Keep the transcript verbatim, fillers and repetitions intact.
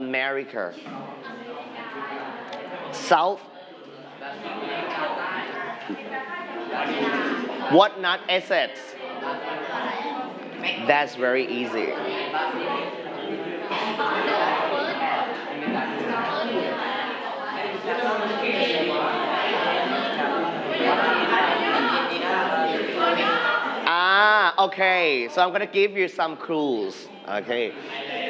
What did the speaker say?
America. South. What not assets? That's very easy. Ah, okay. So I'm gonna give you some clues. Okay.